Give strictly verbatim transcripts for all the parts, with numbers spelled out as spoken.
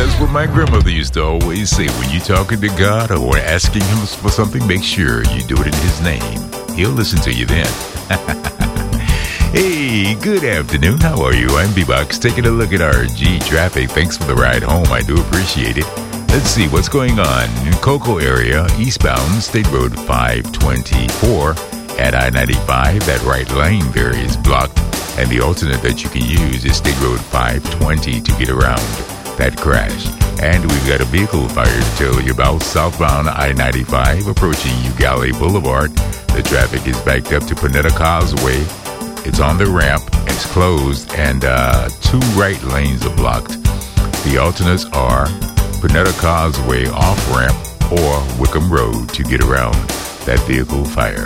That's what my grandmother used to always say. When you're talking to God or asking him for something, make sure you do it in his name. He'll listen to you then. Hey, good afternoon. How are you? I'm B-Box, taking a look at R G traffic. Thanks for the ride home. I do appreciate it. Let's see what's going on. In Cocoa area, eastbound, State Road five twenty-four. At I ninety-five, that right lane there is blocked. And the alternate that you can use is State Road five twenty to get around that crash. And we've got a vehicle fire to tell you about. Southbound I ninety-five approaching Ugalli Boulevard. The traffic is backed up to Panetta Causeway. It's on the ramp, it's closed, and uh, two right lanes are blocked. The alternates are Panetta Causeway off-ramp or Wickham Road to get around that vehicle fire.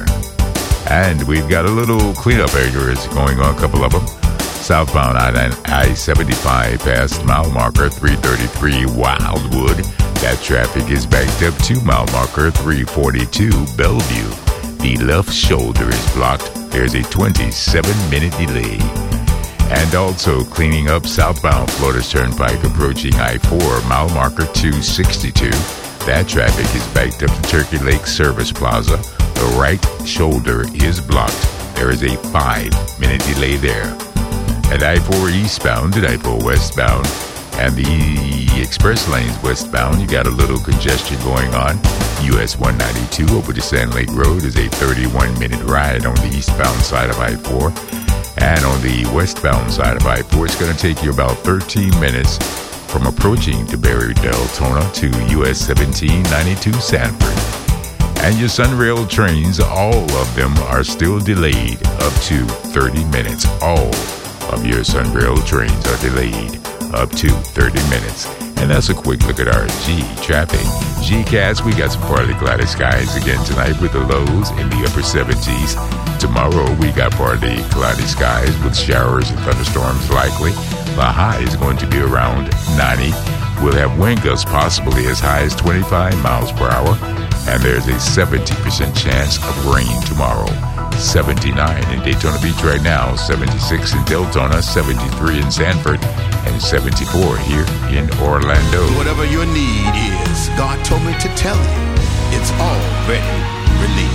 And we've got a little cleanup areas going on, a couple of them. Southbound I seventy-five past mile marker three thirty-three Wildwood. That traffic is backed up to mile marker three forty-two Bellevue. The left shoulder is blocked. There's a twenty-seven minute delay. And also cleaning up southbound Florida Turnpike approaching I four, mile marker two sixty-two. That traffic is backed up to Turkey Lake Service Plaza. The right shoulder is blocked. There is a five minute delay there. At I four eastbound and I four westbound and the express lanes westbound, you got a little congestion going on. U S one ninety-two over to Sand Lake Road is a thirty-one minute ride on the eastbound side of I four. And on the westbound side of I four, it's going to take you about thirteen minutes from approaching to Barry Deltona to U S seventeen ninety-two Sanford. And your Sunrail trains, all of them are still delayed up to thirty minutes. All of your Sunrail trains are delayed up to thirty minutes. And that's a quick look at our G traffic. G-Cast, we got some partly cloudy skies again tonight with the lows in the upper seventies. Tomorrow, we got partly cloudy skies with showers and thunderstorms likely. The high is going to be around ninety. We'll have wind gusts possibly as high as twenty-five miles per hour. And there's a seventy percent chance of rain tomorrow. seventy-nine in Daytona Beach right now, seventy-six in Deltona, seventy-three in Sanford, and seventy-four here in Orlando. Whatever your need is, God told me to tell you, it's already released.